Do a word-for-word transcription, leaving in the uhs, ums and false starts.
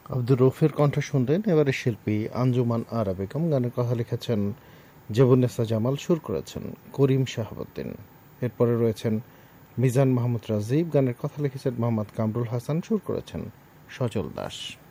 আব্দুর রৌফের কণ্ঠ শুনলেন। এবারে শিল্পী আঞ্জুমান আরা বেগম, গানের কথা লিখেছেন জেবুন্নেসা জামাল, সুর করেছেন করিম শাহাবুদ্দিন। এরপরে রয়েছেন মিজান মাহমুদ রাজীব, গানের কথা লিখেছেন মোহাম্মদ কামরুল হাসান, সুর করেছেন সজল দাস।